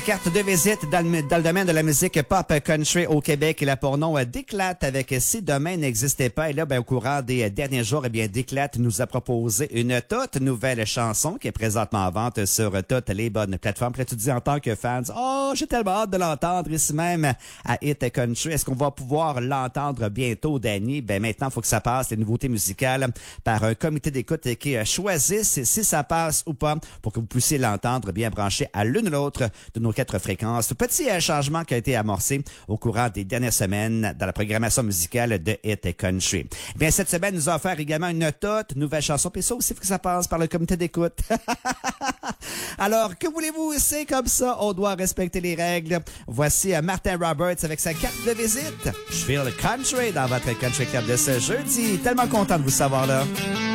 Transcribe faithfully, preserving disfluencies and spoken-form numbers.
Carte de visite dans le, dans le domaine de la musique pop country au Québec. Il a pour nom euh, Déclate avec Si demain n'existait pas. Et là, ben, au courant des derniers jours, eh bien, Déclate nous a proposé une toute nouvelle chanson qui est présentement en vente sur toutes les bonnes plateformes. Puis là, tu dis en tant que fan, oh, j'ai tellement hâte de l'entendre ici même à Hit Country. Est-ce qu'on va pouvoir l'entendre bientôt, Danny? Ben, maintenant, il faut que ça passe, les nouveautés musicales, par un comité d'écoute qui choisisse si ça passe ou pas pour que vous puissiez l'entendre bien branché à l'une ou l'autre de nos quatre fréquences. Petit euh, changement qui a été amorcé au courant des dernières semaines dans la programmation musicale de Hit Country. Bien, cette semaine, nous a offert également une toute nouvelle chanson. Puis ça aussi, il faut que ça passe par le comité d'écoute. Alors, que voulez-vous? C'est comme ça. On doit respecter les règles. Voici euh, Martin Roberts avec sa carte de visite. Je feel country dans votre Country Club de ce jeudi. Tellement content de vous savoir là.